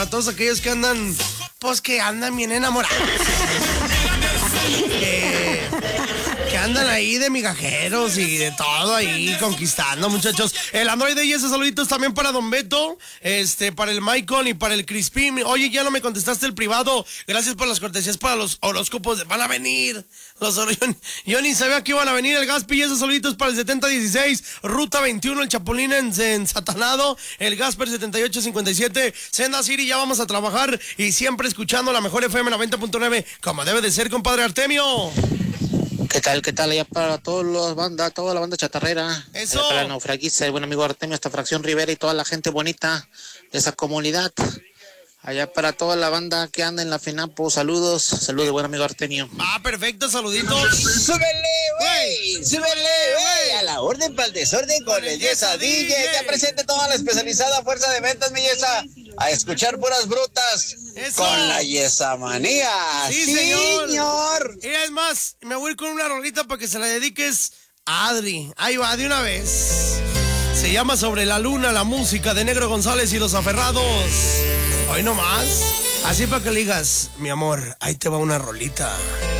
A todos aquellos que andan, pues que andan bien enamorados. Que andan ahí de migajeros y de todo ahí conquistando, muchachos. El Android y esos saluditos también para Don Beto, para el Michael y para el Crispín. Oye, ya no me contestaste el privado. Gracias por las cortesías para los horóscopos. Van a venir. Yo ni sabía que iban a venir. El Gaspi y esos saluditos para el 7016, Ruta 21, el Chapulín en Satanado, el Gasper 7857, Senda City. Ya vamos a trabajar y siempre escuchando la mejor FM 90.9, como debe de ser, compadre Artemio. ¿Qué tal? Allá para toda la banda chatarrera. Eso. Para la naufraguista, el buen amigo Artemio, esta fracción Rivera y toda la gente bonita de esa comunidad. Allá para toda la banda que anda en la FENAPO, saludos, buen amigo Artemio. Perfecto, saluditos. ¡Súbele, güey! A la orden para el desorden con el Yesa DJ. Ya presente toda la especializada fuerza de ventas, mi Yesa. A escuchar puras brutas. Eso. Con la Yesa manía. Sí, señor. Y es más, me voy a ir con una rolita para que se la dediques a Adri. Ahí va, de una vez. Se llama Sobre la Luna, la música de Negro González y los Aferrados. Hoy nomás. Así para que le digas, mi amor, ahí te va una rolita.